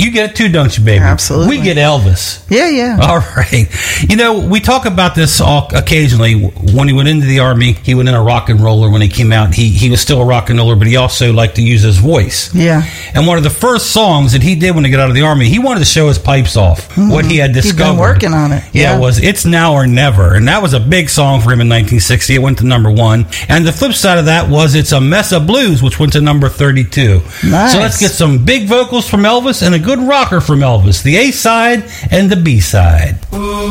You get it too, don't you, baby? Absolutely. We get Elvis. Yeah. All right. You know, we talk about this occasionally. When he went into the Army, he went in a rock and roller. When he came out, he was still a rock and roller, but he also liked to use his voice. Yeah. And one of the first songs that he did when he got out of the Army, he wanted to show his pipes off, what he had discovered. He'd been working on it. Yeah, it was It's Now or Never. And that was a big song for him in 1960. It went to number 1. And the flip side of that was It's a Mess of Blues, which went to number 32. Nice. So let's get some big vocals from Elvis and a good rocker from Elvis, the A side and the B side.